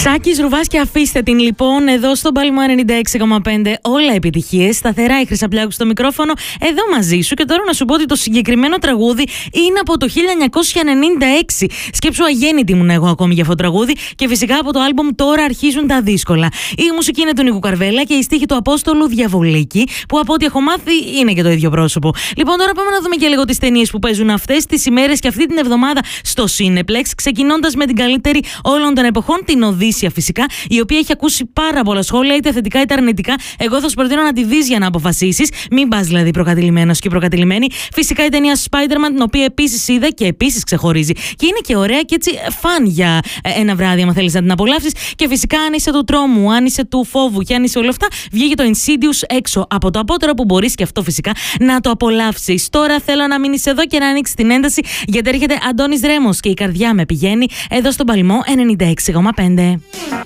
Σάκης Ρουβάς και αφήστε την λοιπόν εδώ στον Παλμό 96,5. Όλα επιτυχίες. Σταθερά η Χρυσαπλιάκου στο μικρόφωνο εδώ μαζί σου. Και τώρα να σου πω ότι το συγκεκριμένο τραγούδι είναι από το 1996. Σκέψου αγέννητη ήμουν εγώ ακόμη για αυτό το τραγούδι. Και φυσικά από το άλμπομ Τώρα αρχίζουν τα δύσκολα. Η μουσική είναι του Νίκου Καρβέλα και η στίχη του Απόστολου Διαβολίκη, που από ό,τι έχω μάθει είναι και το ίδιο πρόσωπο. Λοιπόν, τώρα πάμε να δούμε και λίγο τις ταινίες που παίζουν αυτές τις ημέρες και αυτή την εβδομάδα στο Cineplex. Ξεκινώντας με την καλύτερη όλων των εποχών, την Οδύσσια φυσικά, η οποία έχει ακούσει πάρα πολλά σχόλια, είτε θετικά είτε αρνητικά. Εγώ θα σου προτείνω να τη δεις για να αποφασίσεις. Μην πας δηλαδή προκατηλημένος και προκατηλημένη. Φυσικά η ταινία Spider-Man, την οποία επίσης είδα και επίσης ξεχωρίζει. Και είναι και ωραία και έτσι φαν για ένα βράδυ, αν θέλεις να την απολαύσεις. Και φυσικά, αν είσαι του τρόμου, αν είσαι του φόβου και αν είσαι όλα αυτά, βγήκε το Insidious έξω από το απότερο, που μπορείς και αυτό φυσικά να το απολαύσεις. Τώρα θέλω να μείνεις εδώ και να ανοίξεις την ένταση, γιατί έρχεται Αντώνης Ρέμος και η καρδιά με πηγαίνει εδώ στον Παλμό 96,5.